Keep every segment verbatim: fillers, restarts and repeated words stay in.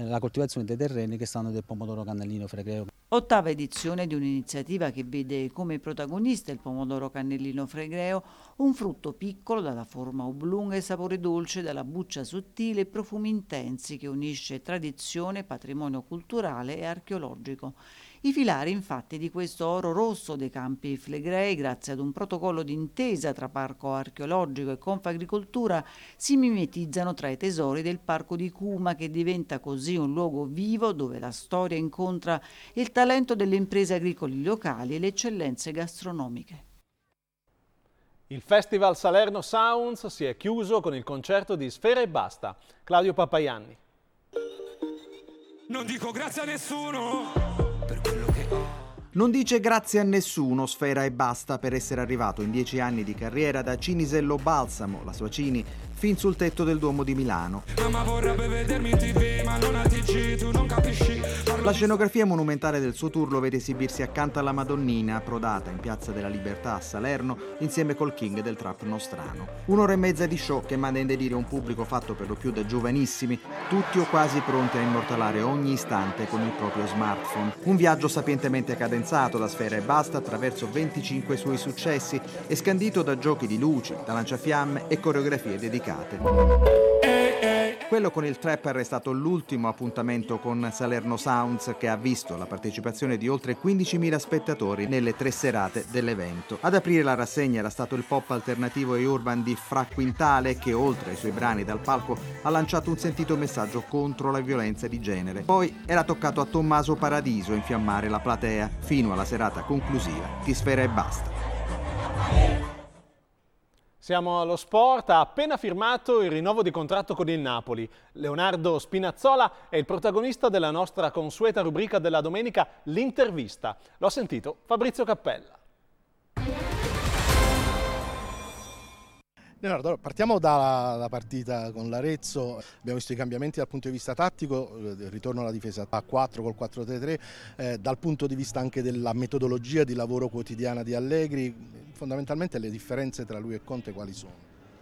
la coltivazione dei terreni che stanno del pomodoro cannellino fregreo. Ottava edizione di un'iniziativa che vede come protagonista il pomodoro cannellino fregreo, un frutto piccolo dalla forma oblunga e sapore dolce, dalla buccia sottile e profumi intensi che unisce tradizione, patrimonio culturale e archeologico. I filari infatti di questo oro rosso dei campi flegrei, grazie ad un protocollo d'intesa tra Parco Archeologico e Confagricoltura, si mimetizzano tra i tesori del Parco di Cuma, che diventa così un luogo vivo dove la storia incontra il talento delle imprese agricole locali e le eccellenze gastronomiche. Il Festival Salerno Sounds si è chiuso con il concerto di Sfera Ebbasta. Claudio Papaianni. Non dico grazie a nessuno per quello che ho. Non dice grazie a nessuno Sfera Ebbasta per essere arrivato in dieci anni di carriera da Cinisello Balsamo, la sua Cini, fin sul tetto del Duomo di Milano. Mamma vorrebbe vedermi in tivù, ma non a T G, tu non capisci. La scenografia monumentale del suo tour lo vede esibirsi accanto alla Madonnina, approdata in Piazza della Libertà a Salerno, insieme col king del trap nostrano. Un'ora e mezza di show che manda in delirio un pubblico fatto per lo più da giovanissimi, tutti o quasi pronti a immortalare ogni istante con il proprio smartphone. Un viaggio sapientemente cadenzato da Sfera Ebbasta attraverso venticinque suoi successi e scandito da giochi di luci, da lanciafiamme e coreografie dedicate. Quello con il trapper è stato l'ultimo appuntamento con Salerno Sounds, che ha visto la partecipazione di oltre quindicimila spettatori nelle tre serate dell'evento. Ad aprire la rassegna era stato il pop alternativo e urban di Fra Quintale, che oltre ai suoi brani dal palco ha lanciato un sentito messaggio contro la violenza di genere. Poi era toccato a Tommaso Paradiso infiammare la platea fino alla serata conclusiva di Sfera Ebbasta. Siamo allo sport, ha appena firmato il rinnovo di contratto con il Napoli. Leonardo Spinazzola è il protagonista della nostra consueta rubrica della domenica, l'intervista. L'ho sentito Fabrizio Cappella. Leonardo, partiamo dalla partita con l'Arezzo. Abbiamo visto i cambiamenti dal punto di vista tattico, il ritorno alla difesa a quattro col quattro tre tre, eh, dal punto di vista anche della metodologia di lavoro quotidiana di Allegri. Fondamentalmente le differenze tra lui e Conte quali sono?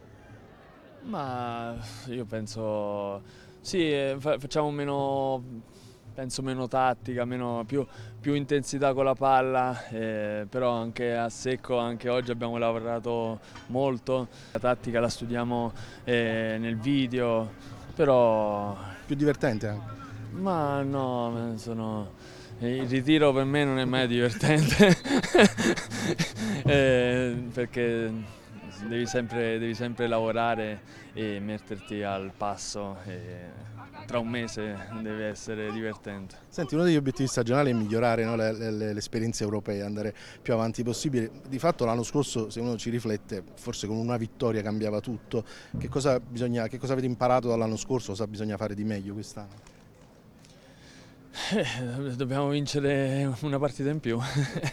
Ma io penso sì, facciamo meno, penso meno tattica, meno, più, più intensità con la palla, eh, però anche a secco, anche oggi abbiamo lavorato molto. La tattica la studiamo eh, nel video, però... Più divertente anche? Ma no, sono... Il ritiro per me non è mai divertente eh, perché devi sempre, devi sempre lavorare e metterti al passo e tra un mese deve essere divertente. Senti, uno degli obiettivi stagionali è migliorare, no, le, le, le esperienze europee, andare più avanti possibile. Di fatto l'anno scorso, se uno ci riflette, forse con una vittoria cambiava tutto. Che cosa, bisogna, che cosa avete imparato dall'anno scorso, cosa bisogna fare di meglio quest'anno? Eh, dobbiamo vincere una partita in più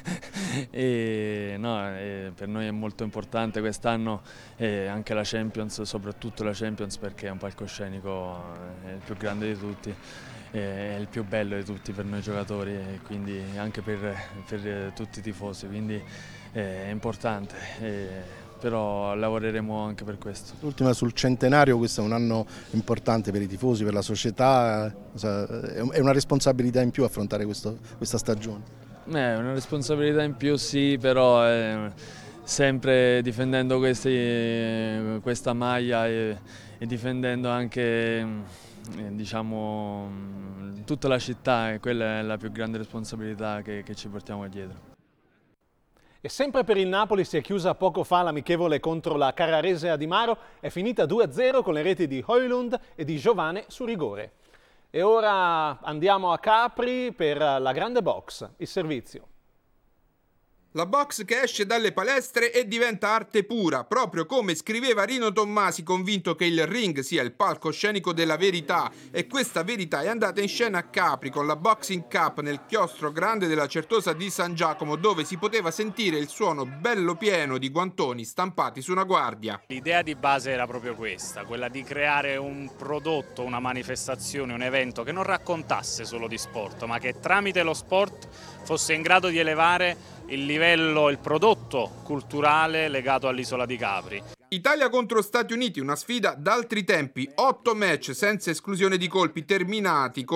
e, no, e per noi è molto importante quest'anno e anche la Champions, soprattutto la Champions, perché è un palcoscenico, è il più grande di tutti, è il più bello di tutti per noi giocatori e quindi anche per, per tutti i tifosi, quindi è importante. E, però lavoreremo anche per questo. L'ultima sul centenario, questo è un anno importante per i tifosi, per la società, è una responsabilità in più affrontare questo, questa stagione? È una responsabilità in più sì, però eh, sempre difendendo questi, questa maglia e, e difendendo anche eh, diciamo, tutta la città, e quella è la più grande responsabilità che, che ci portiamo dietro. E sempre per il Napoli si è chiusa poco fa l'amichevole contro la Carrarese a Di Maro, è finita due a zero con le reti di Højlund e di Giovane su rigore. E ora andiamo a Capri per la grande box, il servizio. La box che esce dalle palestre e diventa arte pura, proprio come scriveva Rino Tommasi, convinto che il ring sia il palcoscenico della verità, e questa verità è andata in scena a Capri con la Boxing Cup nel chiostro grande della Certosa di San Giacomo, dove si poteva sentire il suono bello pieno di guantoni stampati su una guardia. L'idea di base era proprio questa, quella di creare un prodotto, una manifestazione, un evento che non raccontasse solo di sport, ma che tramite lo sport fosse in grado di elevare il livello, il prodotto culturale legato all'isola di Capri. Italia contro Stati Uniti, una sfida d'altri tempi, otto match senza esclusione di colpi terminati con